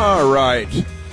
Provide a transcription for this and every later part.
All right.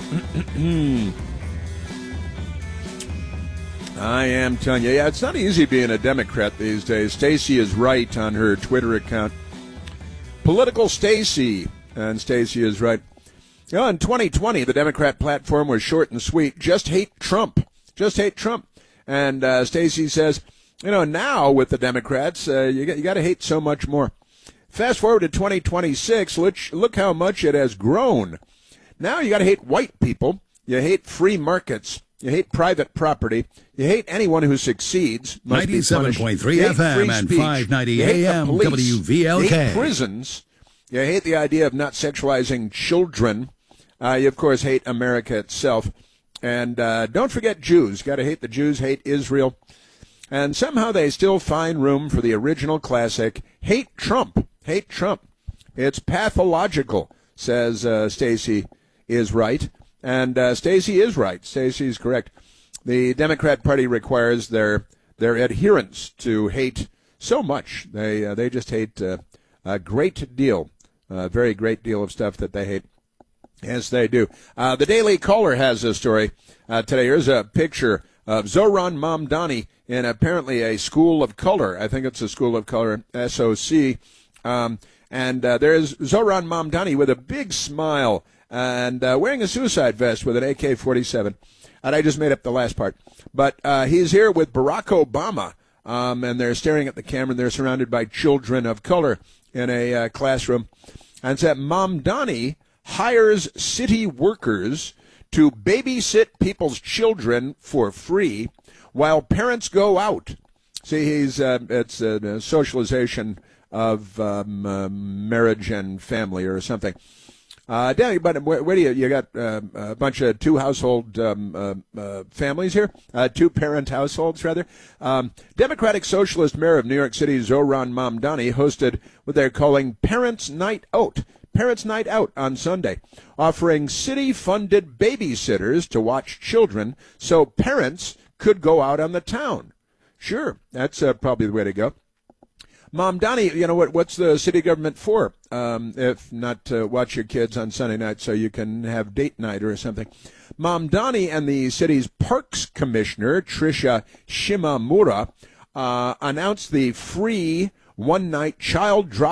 I am telling you, it's not easy being a Democrat these days. Stacey is right on her Twitter account. Political Stacey. And Stacey is right. In 2020, the Democrat platform was short and sweet. Just hate Trump. Just hate Trump. And Stacey says, now with the Democrats, you got to hate so much more. Fast forward to 2026, look how much it has grown. Now you got to hate white people. You hate free markets. You hate private property. You hate anyone who succeeds. 97.3 FM and 590 AM WVLK. You hate prisons. You hate the idea of not sexualizing children. You, of course, hate America itself. And don't forget Jews. Got to hate the Jews, hate Israel. And somehow they still find room for the original classic, hate Trump. Hate Trump. It's pathological, says Stacey is right. And Stacey is right. Stacey's correct. The Democrat Party requires their adherents to hate so much. They just hate a great deal, a very great deal of stuff that they hate. Yes, they do. The Daily Caller has a story today. Here's a picture of Zohran Mamdani in apparently a school of color. I think it's a school of color, SOC. And there's Zohran Mamdani with a big smile and wearing a suicide vest with an AK-47. And I just made up the last part. But he's here with Barack Obama, and they're staring at the camera. They're surrounded by children of color in a classroom. And it's that Mamdani hires city workers to babysit people's children for free while parents go out. See, it's a socialization of marriage and family or something. Danny, but where do you got a bunch of two-household families here? Two-parent households, rather. Democratic Socialist Mayor of New York City, Zohran Mamdani, hosted what they're calling Parents' Night Out. Parents' Night Out on Sunday, offering city-funded babysitters to watch children so parents could go out on the town. Sure, that's probably the way to go. Mamdani, what's the city government for, if not to watch your kids on Sunday night so you can have date night or something? Mamdani and the city's parks commissioner, Tricia Shimamura, announced the free one-night child drop